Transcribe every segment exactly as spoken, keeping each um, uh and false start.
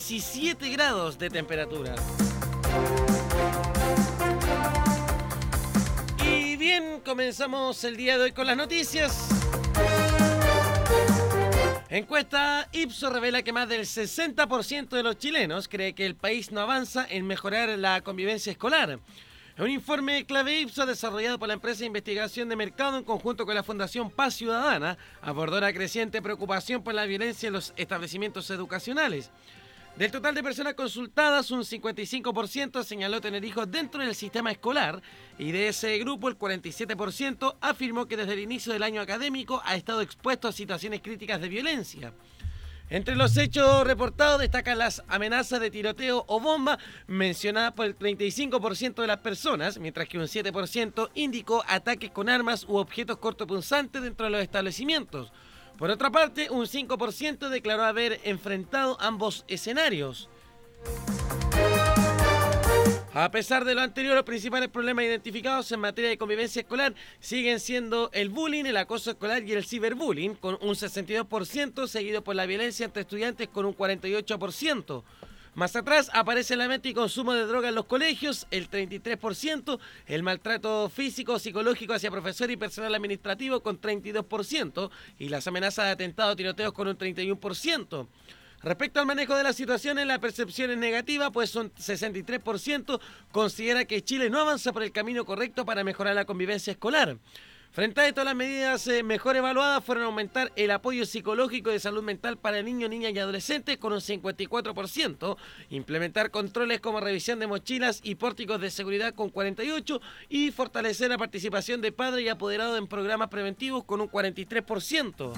diecisiete grados de temperatura. Y bien, comenzamos el día de hoy con las noticias. Encuesta Ipsos revela que más del sesenta por ciento de los chilenos cree que el país no avanza en mejorar la convivencia escolar. Un informe clave Ipsos desarrollado por la empresa de investigación de mercado en conjunto con la Fundación Paz Ciudadana abordó la creciente preocupación por la violencia en los establecimientos educacionales. Del total de personas consultadas, un cincuenta y cinco por ciento señaló tener hijos dentro del sistema escolar y de ese grupo el cuarenta y siete por ciento afirmó que desde el inicio del año académico ha estado expuesto a situaciones críticas de violencia. Entre los hechos reportados destacan las amenazas de tiroteo o bomba mencionadas por el treinta y cinco por ciento de las personas, mientras que un siete por ciento indicó ataques con armas u objetos cortopunzantes dentro de los establecimientos. Por otra parte, un cinco por ciento declaró haber enfrentado ambos escenarios. A pesar de lo anterior, los principales problemas identificados en materia de convivencia escolar siguen siendo el bullying, el acoso escolar y el ciberbullying, con un sesenta y dos por ciento, seguido por la violencia entre estudiantes con un cuarenta y ocho por ciento. Más atrás aparece la venta y consumo de droga en los colegios, el treinta y tres por ciento, el maltrato físico o psicológico hacia profesores y personal administrativo con treinta y dos por ciento y las amenazas de atentado o tiroteos con un treinta y uno por ciento. Respecto al manejo de las situaciones, la percepción es negativa, pues un sesenta y tres por ciento considera que Chile no avanza por el camino correcto para mejorar la convivencia escolar. Frente a esto, las medidas eh, mejor evaluadas fueron aumentar el apoyo psicológico de salud mental para niños, niñas y adolescentes con un cincuenta y cuatro por ciento, implementar controles como revisión de mochilas y pórticos de seguridad con cuarenta y ocho por ciento y fortalecer la participación de padres y apoderados en programas preventivos con un cuarenta y tres por ciento.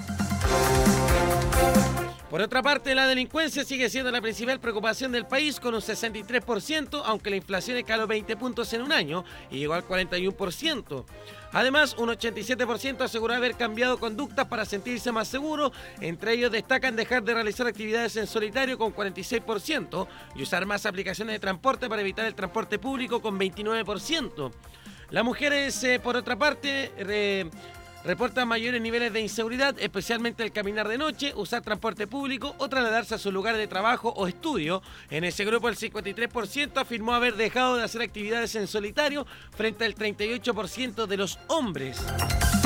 Por otra parte, la delincuencia sigue siendo la principal preocupación del país con un sesenta y tres por ciento, aunque la inflación escaló veinte puntos en un año y llegó al cuarenta y uno por ciento. Además, un ochenta y siete por ciento aseguró haber cambiado conductas para sentirse más seguro. Entre ellos destacan dejar de realizar actividades en solitario con cuarenta y seis por ciento y usar más aplicaciones de transporte para evitar el transporte público con veintinueve por ciento. Las mujeres, eh, por otra parte, eh, reportan mayores niveles de inseguridad, especialmente el caminar de noche, usar transporte público o trasladarse a su lugar de trabajo o estudio. En ese grupo el cincuenta y tres por ciento afirmó haber dejado de hacer actividades en solitario frente al treinta y ocho por ciento de los hombres.